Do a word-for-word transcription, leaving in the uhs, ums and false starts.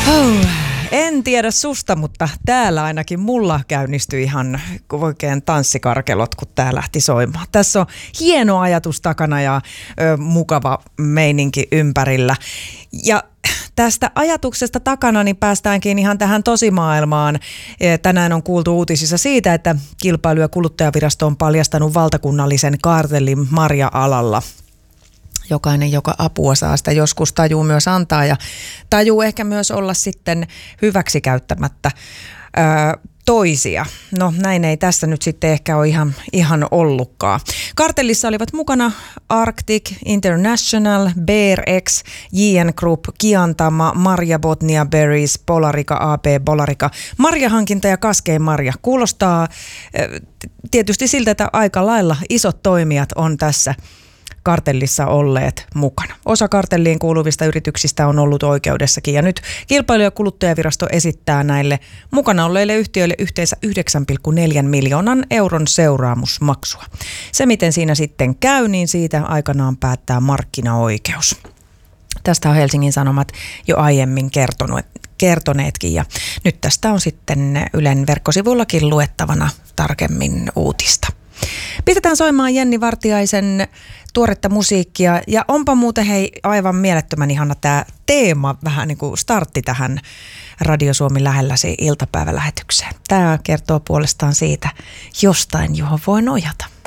Oh, en tiedä susta, mutta täällä ainakin mulla käynnistyi ihan oikein tanssikarkelot, kun tää lähti soimaan. Tässä on hieno ajatus takana ja ö, mukava meininki ympärillä. Ja tästä ajatuksesta takana niin päästäänkin ihan tähän tosimaailmaan. Tänään on kuultu uutisissa siitä, että Kilpailu- ja kuluttajavirasto on paljastanut valtakunnallisen kaartellin marja-alalla. Jokainen, joka apua saa, sitä joskus tajuu myös antaa ja tajuu ehkä myös olla sitten hyväksikäyttämättä öö, toisia. No näin ei tässä nyt sitten ehkä ole ihan, ihan ollutkaan. Kartellissa olivat mukana Arctic International, Bear-X, J N Group, Kiantama, Marja Botnia Berries, Polarica A P Polarica, marjahankinta ja Kaskeen marja. Kuulostaa äh, tietysti siltä, että aika lailla isot toimijat on tässä kartellissa olleet mukana. Osa kartelliin kuuluvista yrityksistä on ollut oikeudessakin ja nyt Kilpailu- ja kuluttajavirasto esittää näille mukana olleille yhtiöille yhteensä yhdeksän pilkku neljä miljoonan euron seuraamusmaksua. Se miten siinä sitten käy, niin siitä aikanaan päättää markkinaoikeus. Tästä on Helsingin Sanomat jo aiemmin kertonut, kertoneetkin ja nyt tästä on sitten Ylen verkkosivuillakin luettavana tarkemmin uutista. Pistetään soimaan Jenni Vartiaisen tuoretta musiikkia ja onpa muuten hei aivan mielettömän ihana tämä teema, vähän niin kuin startti tähän Radio Suomi lähelläsi iltapäivälähetykseen. Tämä kertoo puolestaan siitä jostain, johon voi nojata.